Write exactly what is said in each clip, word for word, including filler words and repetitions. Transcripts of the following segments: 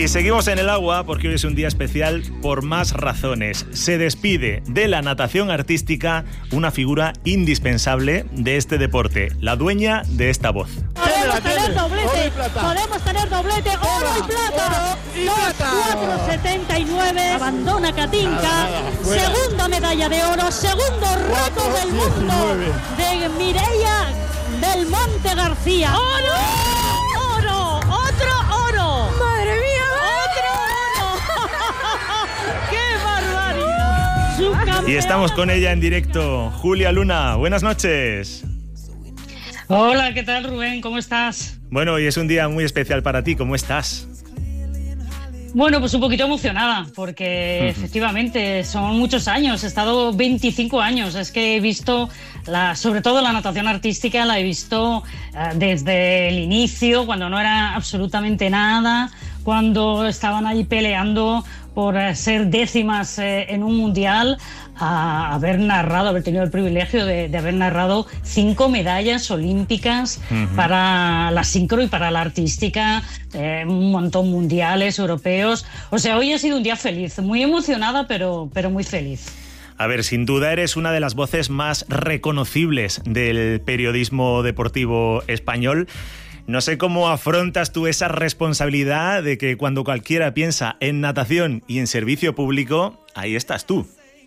Y seguimos en el agua porque hoy es un día especial por más razones. Se despide de la natación artística una figura indispensable de este deporte, la dueña de esta voz. Podemos tener doblete, podemos tener doblete, oro y plata, dos cuatro setenta y nueve, abandona Katinka, segunda medalla de oro, segundo récord del mundo de Mireia Belmonte García. ¡Oro! ¡Oro! ¡Otro oro! ¡Madre mía! ¡Otro oro! ¡Qué barbaridad! Y estamos con ella en directo, Julia Luna, buenas noches. Hola, ¿qué tal, Rubén? ¿Cómo estás? Bueno, hoy es un día muy especial para ti, ¿cómo estás? Bueno, pues un poquito emocionada, porque uh-huh. efectivamente son muchos años, he estado veinticinco años, es que he visto, la, sobre todo la natación artística, la he visto uh, desde el inicio, cuando no era absolutamente nada, cuando estaban ahí peleando por uh, ser décimas uh, en un mundial, a haber narrado, haber tenido el privilegio de, de haber narrado cinco medallas olímpicas uh-huh. para la sincro y para la artística, eh, un montón mundiales, europeos. O sea, hoy ha sido un día feliz, muy emocionada, pero, pero muy feliz. A ver, sin duda eres una de las voces más reconocibles del periodismo deportivo español. No sé cómo afrontas tú esa responsabilidad de que cuando cualquiera piensa en natación y en servicio público, ahí estás tú.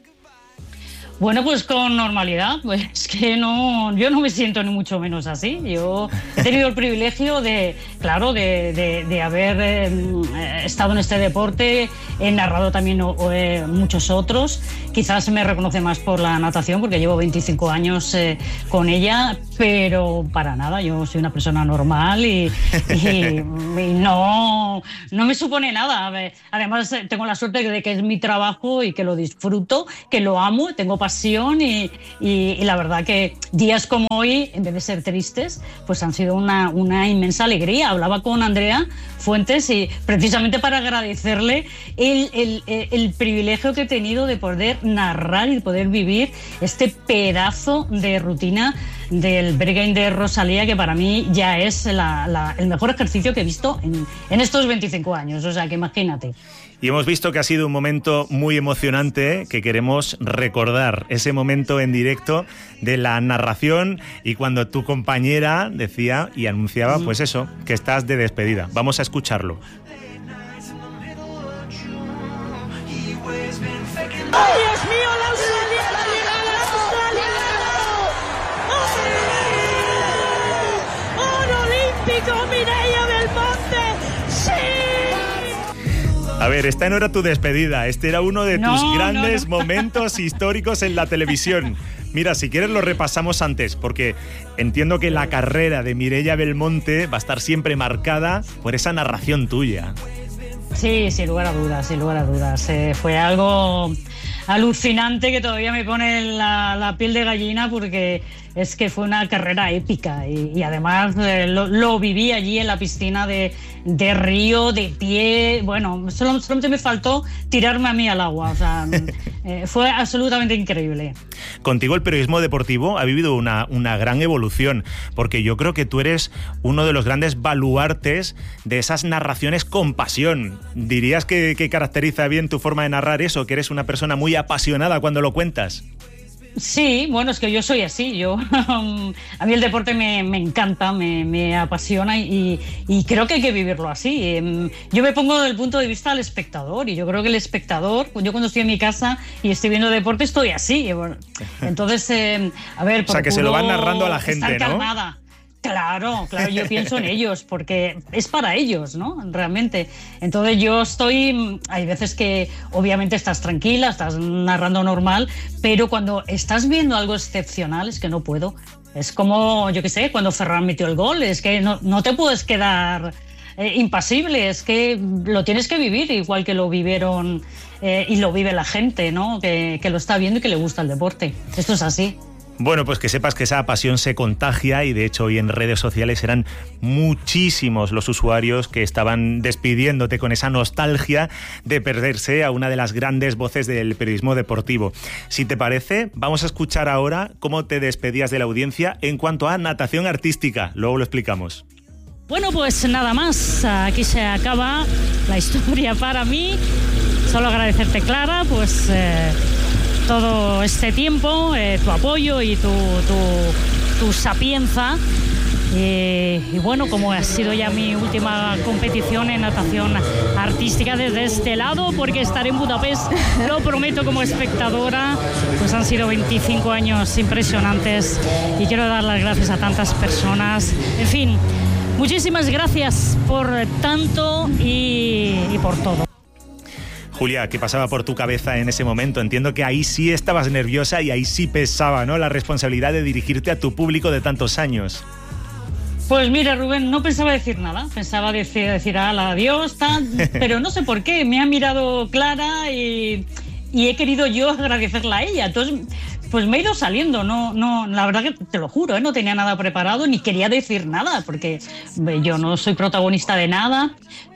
Bueno, pues con normalidad, pues es que no, yo no me siento ni mucho menos así. Yo he tenido el privilegio de, claro, de, de, de haber eh, estado en este deporte, he narrado también o, o, eh, muchos otros. Quizás me reconoce más por la natación porque llevo veinticinco años eh, con ella, pero para nada, yo soy una persona normal y, y, y no, no me supone nada. Además, tengo la suerte de que es mi trabajo y que lo disfruto, que lo amo, tengo pasión y, y, y la verdad que días como hoy, en vez de ser tristes, pues han sido una, una inmensa alegría. Hablaba con Andrea Fuentes y precisamente para agradecerle el, el, el, el privilegio que he tenido de poder narrar y de poder vivir este pedazo de rutina del Berghain de Rosalía, que para mí ya es la, la, el mejor ejercicio que he visto en, en estos veinticinco años, o sea que imagínate. Y hemos visto que ha sido un momento muy emocionante que queremos recordar, ese momento en directo de la narración y cuando tu compañera decía y anunciaba, pues eso, que estás de despedida. Vamos a escucharlo. ¡Ay, Dios mío, la Australia, la llegada, la Australia! ¡Oro olímpico, Mireia Belmonte! ¡Sí! A ver, esta no era tu despedida, este era uno de no, tus grandes no, no. momentos históricos en la televisión. Mira, si quieres lo repasamos antes, porque entiendo que la carrera de Mireia Belmonte va a estar siempre marcada por esa narración tuya. Sí, sin lugar a dudas, sin lugar a dudas. Eh, fue algo alucinante que todavía me pone la, la piel de gallina porque es que fue una carrera épica y, y además eh, lo, lo viví allí en la piscina de, de Río, de pie. Bueno, solo, solamente me faltó tirarme a mí al agua, o sea, eh, fue absolutamente increíble. Contigo el periodismo deportivo ha vivido una, una gran evolución, porque yo creo que tú eres uno de los grandes baluartes de esas narraciones con pasión. ¿Dirías que, que caracteriza bien tu forma de narrar eso, que eres una persona muy apasionada cuando lo cuentas? Sí, bueno, es que yo soy así, yo a mí el deporte me, me encanta, me, me apasiona y, y creo que hay que vivirlo así. Yo me pongo desde el punto de vista del espectador y yo creo que el espectador, yo cuando estoy en mi casa y estoy viendo deporte estoy así. Entonces, eh, a ver, o sea, que se lo van narrando a la gente, estar ¿no? calmada. Claro, claro, yo pienso en ellos porque es para ellos, ¿no? Realmente. Entonces yo estoy, hay veces que obviamente estás tranquila, estás narrando normal, pero cuando estás viendo algo excepcional es que no puedo. Es como, yo qué sé, cuando Ferran metió el gol, es que no, no te puedes quedar eh, impasible, es que lo tienes que vivir igual que lo vivieron eh, y lo vive la gente, ¿no? Que, que lo está viendo y que le gusta el deporte. Esto es así. Bueno, pues que sepas que esa pasión se contagia y de hecho hoy en redes sociales eran muchísimos los usuarios que estaban despidiéndote con esa nostalgia de perderse a una de las grandes voces del periodismo deportivo. Si te parece, vamos a escuchar ahora cómo te despedías de la audiencia en cuanto a natación artística. Luego lo explicamos. Bueno, pues nada más. Aquí se acaba la historia para mí. Solo agradecerte, Clara, pues eh, todo este tiempo, eh, tu apoyo y tu, tu, tu sapienza. Y, y bueno, como ha sido ya mi última competición en natación artística desde este lado, porque estaré en Budapest, lo prometo, como espectadora, pues han sido veinticinco años impresionantes y quiero dar las gracias a tantas personas. En fin, muchísimas gracias por tanto y, y por todo. Julia, ¿qué pasaba por tu cabeza en ese momento? Entiendo que ahí sí estabas nerviosa y ahí sí pesaba, ¿no?, la responsabilidad de dirigirte a tu público de tantos años. Pues mira, Rubén, no pensaba decir nada, pensaba decir, decir adiós, tal, pero no sé por qué, me ha mirado Clara y, y he querido yo agradecerla a ella, entonces pues me he ido saliendo, no, no, la verdad que te lo juro, ¿eh? No tenía nada preparado ni quería decir nada, porque yo no soy protagonista de nada,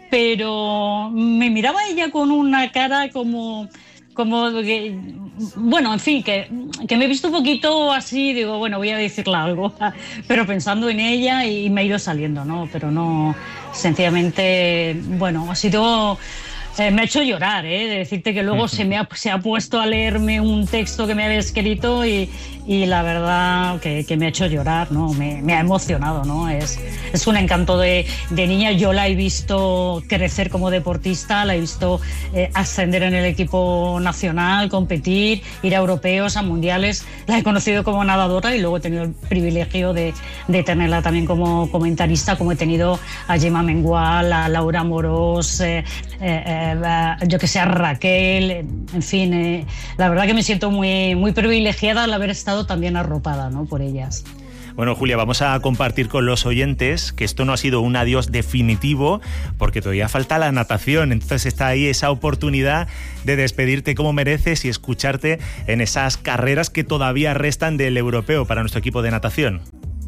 pero me miraba ella con una cara como... como que, bueno, en fin, que, que me he visto un poquito así, digo, bueno, voy a decirle algo, pero pensando en ella y me he ido saliendo, ¿no? Pero no, sencillamente, bueno, ha sido... Eh, me ha hecho llorar, ¿eh? De decirte que luego se me ha, se ha puesto a leerme un texto que me había escrito y, y la verdad que, que me ha hecho llorar, ¿no? Me, me ha emocionado, ¿no? Es, es un encanto de, de niña. Yo la he visto crecer como deportista, la he visto eh, ascender en el equipo nacional, competir, ir a europeos, a mundiales. La he conocido como nadadora y luego he tenido el privilegio de, de tenerla también como comentarista, como he tenido a Gemma Mengual, a Laura Amorós, eh, eh, eh, yo que sé, a Raquel, en fin, eh, la verdad que me siento muy, muy privilegiada al haber estado también arropada, ¿no?, por ellas. Bueno, Julia, vamos a compartir con los oyentes que esto no ha sido un adiós definitivo, porque todavía falta la natación, entonces está ahí esa oportunidad de despedirte como mereces y escucharte en esas carreras que todavía restan del europeo para nuestro equipo de natación.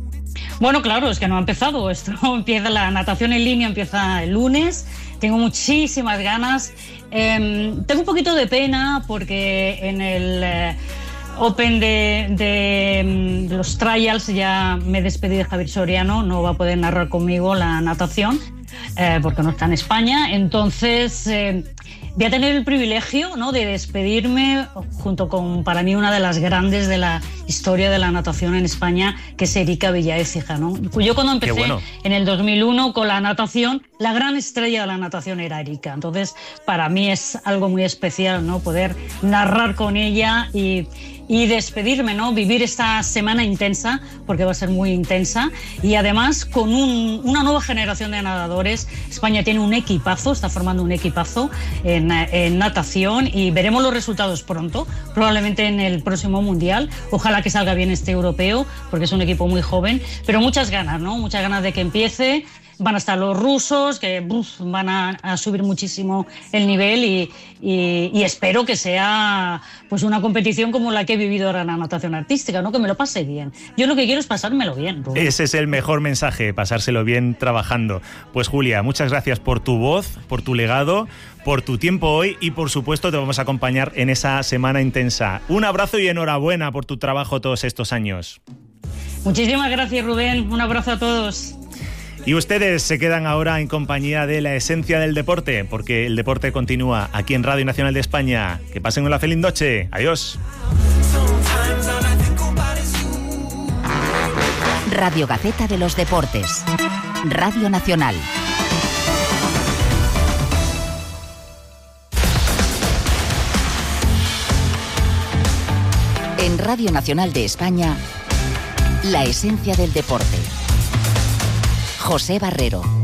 Bueno, claro, es que no ha empezado esto. Empieza la natación en línea, empieza el lunes. Tengo muchísimas ganas. Eh, tengo un poquito de pena porque en el eh, Open de, de, de los trials ya me despedí de Javier Soriano. No va a poder narrar conmigo la natación eh, porque no está en España. Entonces... Eh, voy a tener el privilegio, ¿no?, de despedirme junto con, para mí, una de las grandes de la historia de la natación en España, que es Erika Villaécija, ¿no? Yo cuando empecé bueno. en el dos mil uno con la natación, la gran estrella de la natación era Erika. Entonces, para mí es algo muy especial, ¿no?, poder narrar con ella y, y despedirme, ¿no?, vivir esta semana intensa, porque va a ser muy intensa, y además con un, una nueva generación de nadadores. España tiene un equipazo, está formando un equipazo en, en natación y veremos los resultados pronto, probablemente en el próximo Mundial. Ojalá que salga bien este europeo, porque es un equipo muy joven, pero muchas ganas, ¿no? Muchas ganas de que empiece. Van a estar los rusos, que uf, van a, a subir muchísimo el nivel y, y, y espero que sea pues una competición como la que he vivido ahora en la natación artística, ¿no?, que me lo pase bien. Yo lo que quiero es pasármelo bien, Rubén. Ese es el mejor mensaje, pasárselo bien trabajando. Pues Julia, muchas gracias por tu voz, por tu legado, por tu tiempo hoy y por supuesto te vamos a acompañar en esa semana intensa. Un abrazo y enhorabuena por tu trabajo todos estos años. Muchísimas gracias, Rubén. Un abrazo a todos. Y ustedes se quedan ahora en compañía de la esencia del deporte, porque el deporte continúa aquí en Radio Nacional de España. Que pasen una feliz noche. Adiós. Radio Gaceta de los Deportes. Radio Nacional. En Radio Nacional de España, la esencia del deporte. José Barrero.